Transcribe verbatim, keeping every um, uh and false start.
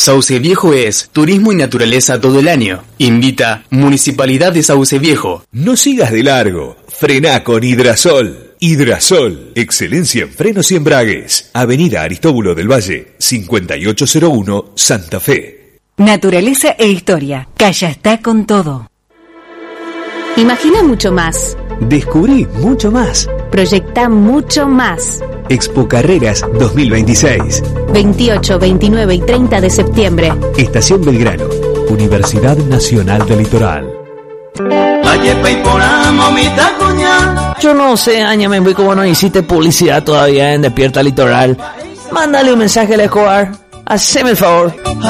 Sauce Viejo es turismo y naturaleza todo el año. Invita Municipalidad de Sauce Viejo. No sigas de largo. Frená con Hidrasol. Hidrasol, excelencia en frenos y embragues. Avenida Aristóbulo del Valle, cincuenta y ocho cero uno, Santa Fe. Naturaleza e historia. Calla está con todo. Imagina mucho más. Descubrí mucho más. Proyecta mucho más. Expo Carreras dos mil veintiséis. veintiocho, veintinueve y treinta de septiembre. Estación Belgrano. Universidad Nacional del Litoral. Yo no sé, Añame, muy como no hiciste publicidad todavía en Despierta Litoral. Mándale un mensaje al Escobar. Haceme el favor.